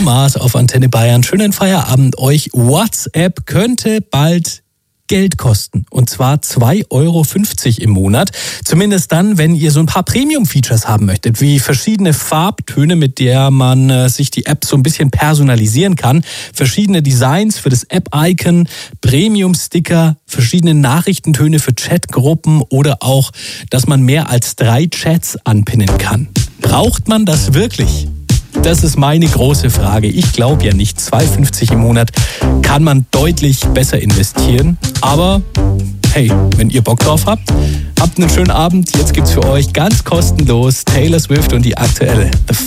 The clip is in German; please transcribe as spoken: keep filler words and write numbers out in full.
Maas auf Antenne Bayern. Schönen Feierabend euch. WhatsApp könnte bald Geld kosten. Und zwar zwei Euro fünfzig im Monat. Zumindest dann, wenn ihr so ein paar Premium-Features haben möchtet, wie verschiedene Farbtöne, mit der man äh, sich die App so ein bisschen personalisieren kann, verschiedene Designs für das App-Icon, Premium-Sticker, verschiedene Nachrichtentöne für Chatgruppen oder auch, dass man mehr als drei Chats anpinnen kann. Braucht man das wirklich? Das ist meine große Frage. Ich glaube ja nicht. zwei Euro fünfzig im Monat kann man deutlich besser investieren. Aber hey, wenn ihr Bock drauf habt, habt einen schönen Abend. Jetzt gibt's für euch ganz kostenlos Taylor Swift und die aktuelle The